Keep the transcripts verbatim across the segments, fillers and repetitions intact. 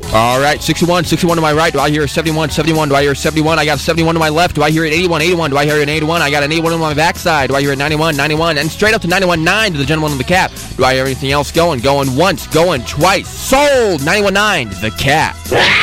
All right, sixty-one, sixty-one to my right. Do I hear a seventy-one, seventy-one? Do I hear a seventy-one? I got a seventy-one to my left. Do I hear an eighty-one, eighty-one? Do I hear an eighty-one? I got an eighty-one on my backside. Do I hear a ninety-one, ninety-one? And straight up to ninety-one nine to the gentleman in the cap. Do I hear anything else going? Going once, going twice. Sold! ninety-one nine, the cap.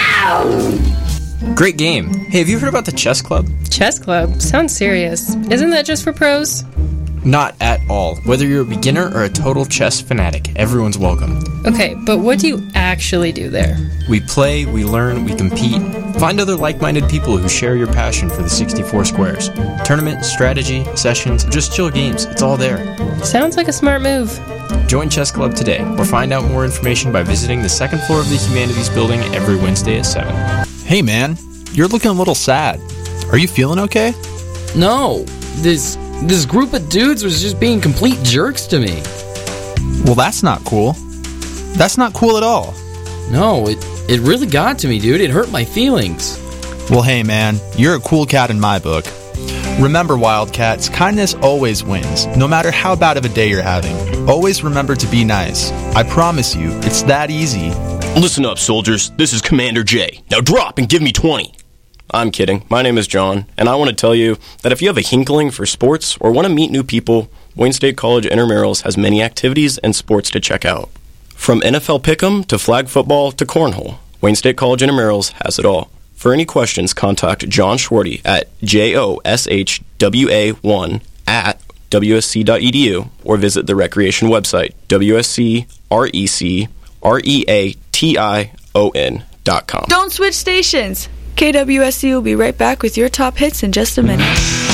Great game. Hey, have you heard about the chess club? Chess club? Sounds serious. Isn't that just for pros? Not at all. Whether you're a beginner or a total chess fanatic, everyone's welcome. Okay, but what do you actually do there? We play, we learn, we compete. Find other like-minded people who share your passion for the sixty-four squares. Tournaments, strategy, sessions, just chill games. It's all there. Sounds like a smart move. Join Chess Club today, or find out more information by visiting the second floor of the Humanities Building every Wednesday at seven. Hey man, you're looking a little sad. Are you feeling okay? No, this this group of dudes was just being complete jerks to me. Well, that's not cool. That's not cool at all. No, it, it really got to me, dude. It hurt my feelings. Well, hey man, you're a cool cat in my book. Remember, Wildcats, kindness always wins, no matter how bad of a day you're having. Always remember to be nice. I promise you, it's that easy. Listen up, soldiers. This is Commander J. Now drop and give me twenty. I'm kidding. My name is John, and I want to tell you that if you have a hinkling for sports or want to meet new people, Wayne State College Intramurals has many activities and sports to check out. From N F L Pick'em to flag football to cornhole, Wayne State College Intramurals has it all. For any questions, contact John Schwarty at J O S H W A one at W S C dot E D U or visit the recreation website, W S C R E C R E A T I O N dot com. Don't switch stations! K W S C will be right back with your top hits in just a minute.